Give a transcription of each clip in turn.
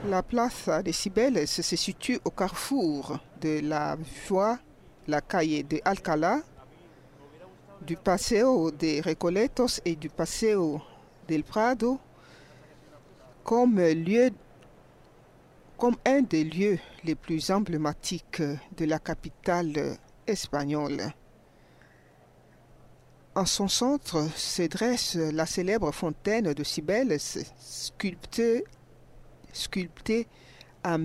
La Plaza de Cibeles se situe au carrefour de la voie, la calle de Alcalá, du Paseo de Recoletos et du Paseo del Prado, comme un des lieux les plus emblématiques de la capitale espagnole. En son centre se dresse la célèbre fontaine de Cibeles, sculptée en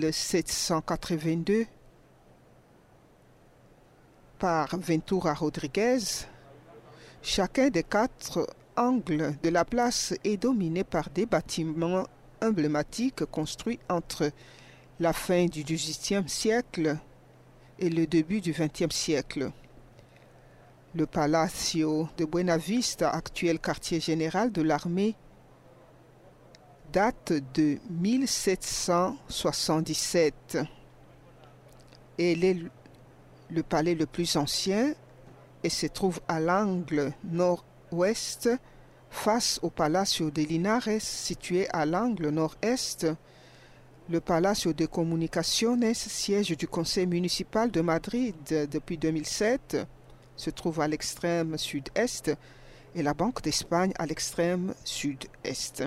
1782 par Ventura Rodriguez. Chacun des 4 angles de la place est dominé par des bâtiments emblématiques construits entre la fin du XVIIIe siècle et le début du XXe siècle. Le Palacio de Buenavista, actuel quartier général de l'armée, date de 1777. Il est le palais le plus ancien et se trouve à l'angle nord-ouest face au Palacio de Linares, situé à l'angle nord-est. Le Palacio de Comunicaciones, siège du conseil municipal de Madrid depuis 2007, se trouve à l'extrême sud-est et la Banque d'Espagne à l'extrême sud-est.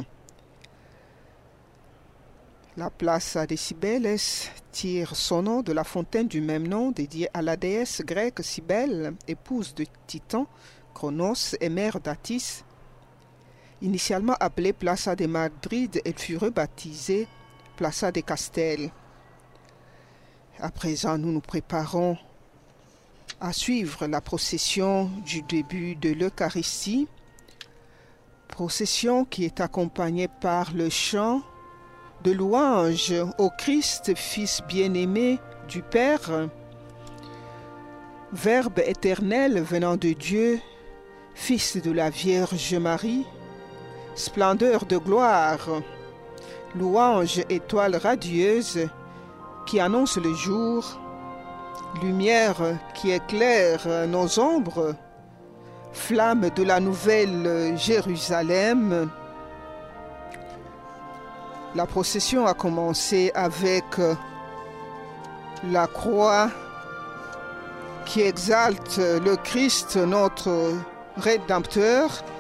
La Plaza de Cibeles tire son nom de la fontaine du même nom dédiée à la déesse grecque Cybèle, épouse de Titan, Cronos et mère d'Attis. Initialement appelée Plaza de Madrid, elle fut rebaptisée Plaza de Castel. À présent, nous nous préparons à suivre la procession du début de l'Eucharistie, procession qui est accompagnée par le chant de louange au Christ, Fils bien-aimé du Père, Verbe éternel venant de Dieu, Fils de la Vierge Marie, splendeur de gloire, louange étoile radieuse qui annonce le jour, lumière qui éclaire nos ombres, flamme de la nouvelle Jérusalem. La procession a commencé avec la croix qui exalte le Christ, notre Rédempteur,